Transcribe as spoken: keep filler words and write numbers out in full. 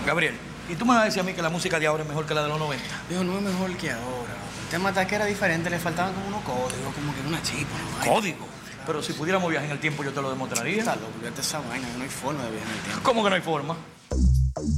Gabriel, ¿y tú me vas a decir a mí que la música de ahora es mejor que la de los noventa? Viejo, no es mejor que ahora. El tema está que era diferente, le faltaban como unos códigos, como que una chispa, ¿no? ¿Código? Pero si pudiéramos viajar en el tiempo, yo te lo demostraría. Está loco, olvídate esa vaina, no hay forma de viajar en el tiempo. ¿Cómo que no hay forma?